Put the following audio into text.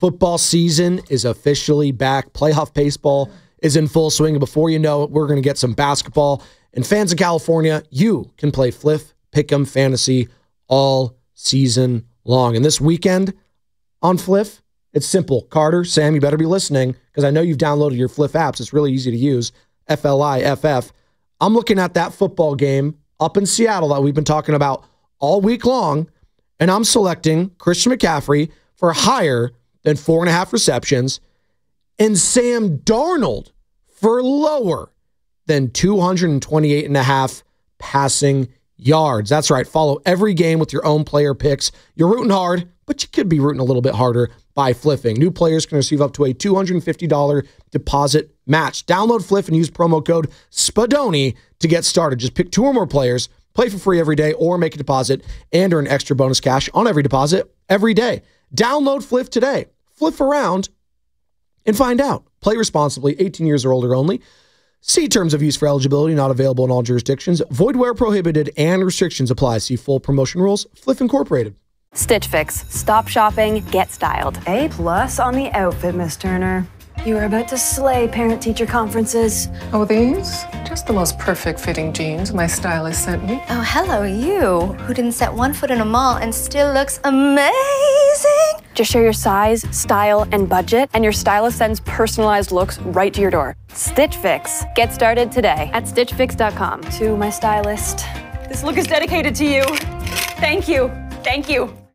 Football season is officially back. Playoff baseball is in full swing. And before you know it, we're going to get some basketball. And fans in California, you can play Fliff Pick'em Fantasy all season long. And this weekend on Fliff, it's simple. Carter, Sam, you better be listening because I know you've downloaded your Fliff apps. It's really easy to use. Fliff. I'm looking at that football game up in Seattle that we've been talking about all week long, and I'm selecting Christian McCaffrey for higher than 4.5 receptions and Sam Darnold for lower than 228.5 passing yards. That's right. Follow every game with your own player picks. You're rooting hard, but you could be rooting a little bit harder by flipping. New players can receive up to a $250 deposit match. Download Fliff and use promo code SPADONI to get started. Just pick 2 or more players, play for free every day, or make a deposit and earn extra bonus cash on every deposit every day. Download Fliff today. Flip around and find out. Play responsibly, 18 years or older only. See terms of use for eligibility, not available in all jurisdictions. Void where prohibited and restrictions apply. See full promotion rules. Fliff Incorporated. Stitch Fix. Stop shopping, get styled. A+ on the outfit, Miss Turner. You are about to slay parent-teacher conferences. Oh, these? Just the most perfect fitting jeans my stylist sent me. Oh, hello, you, who didn't set one foot in a mall and still looks amazing. Just share your size, style, and budget, and your stylist sends personalized looks right to your door. Stitch Fix. Get started today at stitchfix.com. To my stylist. This look is dedicated to you. Thank you. Thank you.